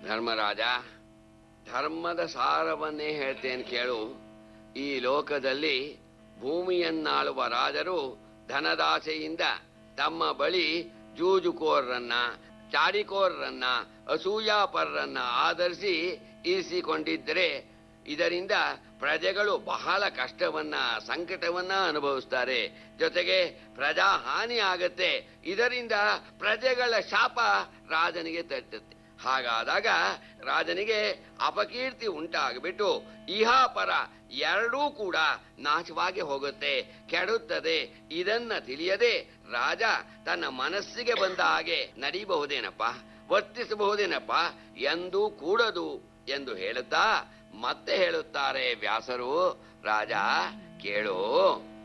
ಧರ್ಮರಾಜ, ಧರ್ಮದ ಸಾರವನ್ನೇ ಹೇಳ್ತೇನೆ ಕೇಳು. ಈ ಲೋಕದಲ್ಲಿ ಭೂಮಿಯನ್ನಾಳುವ ರಾಜರು ಧನದಾಸೆಯಿಂದ ತಮ್ಮ ಬಳಿ ಜೂಜುಕೋರರನ್ನ, ಚಾಡಿಕೋರರನ್ನ, ಅಸೂಯಾಪರರನ್ನ ಆಧರಿಸಿ ಇರಿಸಿಕೊಂಡಿದ್ದರೆ ಇದರಿಂದ ಪ್ರಜೆಗಳು ಬಹಳ ಕಷ್ಟವನ್ನ, ಸಂಕಟವನ್ನ ಅನುಭವಿಸ್ತಾರೆ. ಜೊತೆಗೆ ಪ್ರಜಾ ಹಾನಿ ಆಗತ್ತೆ. ಇದರಿಂದ ಪ್ರಜೆಗಳ ಶಾಪ ರಾಜನಿಗೆ ತಟ್ಟುತ್ತೆ. ಹಾಗಾದಾಗ ರಾಜನಿಗೆ ಅಪಕೀರ್ತಿ ಉಂಟಾಗಿಬಿಟ್ಟು ಇಹಾಪರ ಎರಡೂ ಕೂಡ ನಾಶವಾಗಿ ಹೋಗುತ್ತೆ, ಕೆಡುತ್ತದೆ. ಇದನ್ನ ತಿಳಿಯದೆ ರಾಜ ತನ್ನ ಮನಸ್ಸಿಗೆ ಬಂದ ಹಾಗೆ ನಡೀಬಹುದೇನಪ್ಪ, ವರ್ತಿಸಬಹುದೇನಪ್ಪ ಎಂದೂ ಕೂಡದು ಎಂದು ಹೇಳುತ್ತಾ ಮತ್ತೆ ಹೇಳುತ್ತಾರೆ ವ್ಯಾಸರು. ರಾಜ ಕೇಳು,